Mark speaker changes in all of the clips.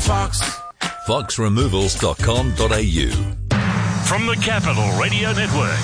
Speaker 1: Fox.
Speaker 2: foxremovals.com.au.
Speaker 3: From the Capital Radio Network,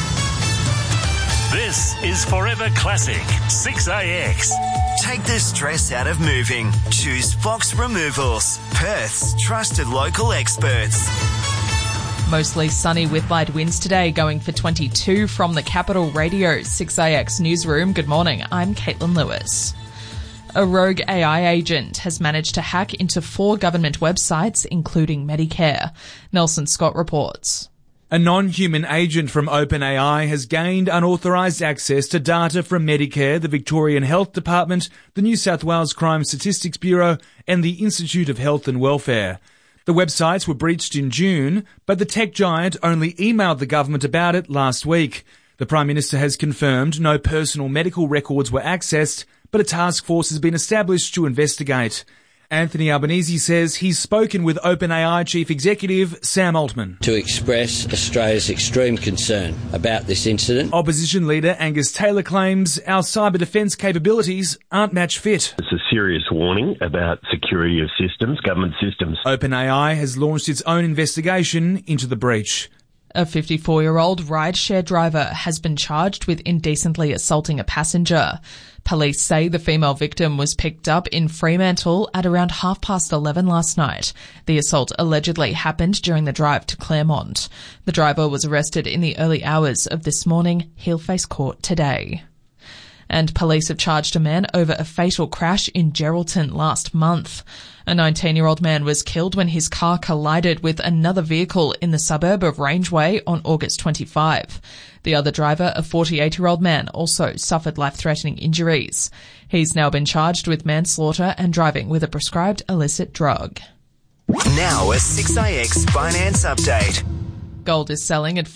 Speaker 3: this is Forever Classic 6AX.
Speaker 4: Take the stress out of moving. Choose Fox Removals, Perth's trusted local experts.
Speaker 5: Mostly sunny with light winds today, going for 22 from the Capital Radio 6AX newsroom. Good morning, I'm Caitlin Lewis. A rogue AI agent has managed to hack into 4 government websites, including Medicare. Nelson Scott reports.
Speaker 6: A non-human agent from OpenAI has gained unauthorised access to data from Medicare, the Victorian Health Department, the New South Wales Crime Statistics Bureau and the Institute of Health and Welfare. The websites were breached in June, but the tech giant only emailed the government about it last week. The Prime Minister has confirmed no personal medical records were accessed, but a task force has been established to investigate. Anthony Albanese says he's spoken with OpenAI Chief Executive Sam Altman
Speaker 7: to express Australia's extreme concern about this incident.
Speaker 6: Opposition leader Angus Taylor claims our cyber defence capabilities aren't match fit.
Speaker 8: It's a serious warning about security of systems, government systems.
Speaker 6: OpenAI has launched its own investigation into the breach.
Speaker 5: A 54-year-old rideshare driver has been charged with indecently assaulting a passenger. Police say the female victim was picked up in Fremantle at around 11:30 last night. The assault allegedly happened during the drive to Claremont. The driver was arrested in the early hours of this morning. He'll face court today. And police have charged a man over a fatal crash in Geraldton last month. A 19-year-old man was killed when his car collided with another vehicle in the suburb of Rangeway on August 25. The other driver, a 48-year-old man, also suffered life-threatening injuries. He's now been charged with manslaughter and driving with a prescribed illicit drug.
Speaker 4: Now a 6AX finance update.
Speaker 5: Gold is selling at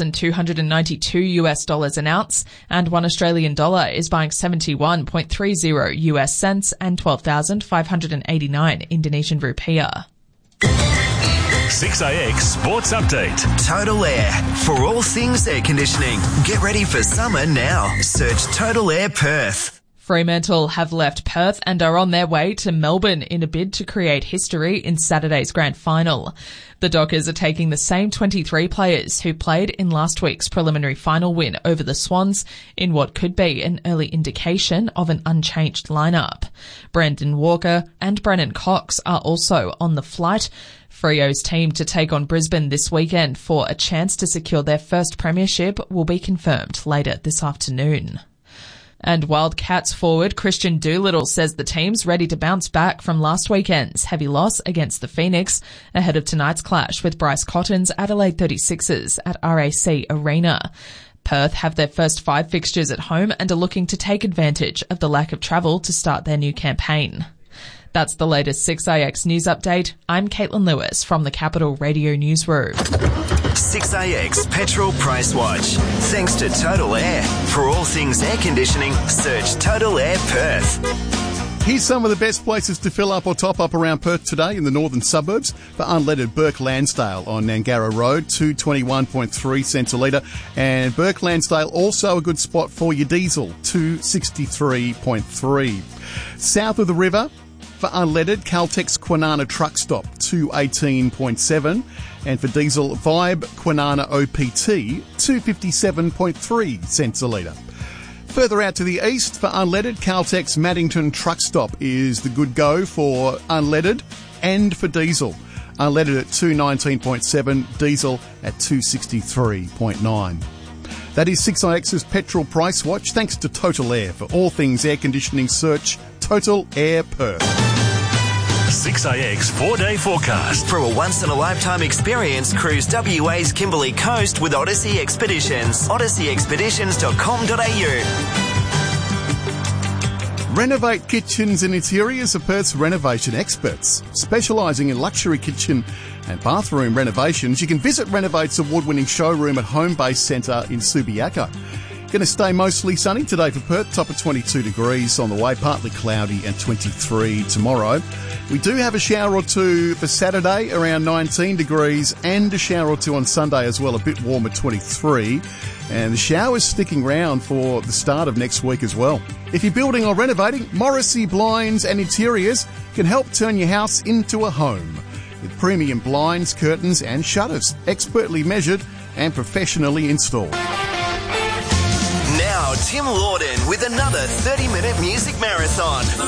Speaker 5: $4,292 an ounce, and $1 Australian is buying 71.30 US cents and 12,589 Indonesian rupiah.
Speaker 3: 6AX Sports Update.
Speaker 4: Total Air. For all things air conditioning. Get ready for summer now. Search Total Air Perth.
Speaker 5: Fremantle have left Perth and are on their way to Melbourne in a bid to create history in Saturday's grand final. The Dockers are taking the same 23 players who played in last week's preliminary final win over the Swans in what could be an early indication of an unchanged lineup. Brendan Walker and Brennan Cox are also on the flight. Freo's team to take on Brisbane this weekend for a chance to secure their first premiership will be confirmed later this afternoon. And Wildcats forward Christian Doolittle says the team's ready to bounce back from last weekend's heavy loss against the Phoenix ahead of tonight's clash with Bryce Cotton's Adelaide 36ers at RAC Arena. Perth have their first 5 fixtures at home and are looking to take advantage of the lack of travel to start their new campaign. That's the latest 6AX news update. I'm Caitlin Lewis from the Capital Radio Newsroom.
Speaker 4: 6AX Petrol Price Watch. Thanks to Total Air. For all things air conditioning, search Total Air Perth.
Speaker 9: Here's some of the best places to fill up or top up around Perth today in the northern suburbs. For unleaded, Burke Lansdale on Nangara Road, 221.3 cents a litre. And Burke Lansdale also a good spot for your diesel, 263.3. South of the river, for unleaded, Caltex Kwinana Truck Stop, 218.7. And for diesel, Vibe Kwinana OPT, 257.3 cents a litre. Further out to the east, for unleaded, Caltex Maddington Truck Stop is the good go for unleaded and for diesel. Unleaded at 219.7, diesel at 263.9. That is 6IX's Petrol Price Watch. Thanks to Total Air. For all things air conditioning, search Total Air Perth.
Speaker 3: 6AX 4-day forecast.
Speaker 4: For a once-in-a-lifetime experience, cruise WA's Kimberley Coast with Odyssey Expeditions. odysseyexpeditions.com.au.
Speaker 9: Renovate Kitchens and Interiors are Perth's renovation experts. Specialising in luxury kitchen and bathroom renovations, you can visit Renovate's award-winning showroom at Homebase Centre in Subiaco. Going to stay mostly sunny today for Perth, top of 22 degrees on the way, partly cloudy and 23 tomorrow. We do have a shower or two for Saturday, around 19 degrees, and a shower or two on Sunday as well, a bit warmer, 23. And the shower's sticking around for the start of next week as well. If you're building or renovating, Morrissey Blinds and Interiors, can help turn your house into a home. With premium blinds, curtains and shutters, expertly measured and professionally installed.
Speaker 4: Now, Tim Lawden with another 30-minute music marathon.